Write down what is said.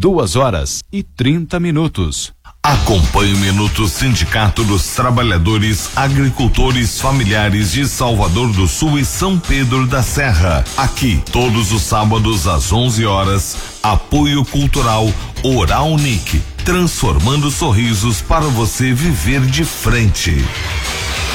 2h30. Acompanhe o Minuto Sindicato dos Trabalhadores Agricultores Familiares de Salvador do Sul e São Pedro da Serra. Aqui, todos os sábados às 11h, apoio cultural Oral Unique, transformando sorrisos para você viver de frente.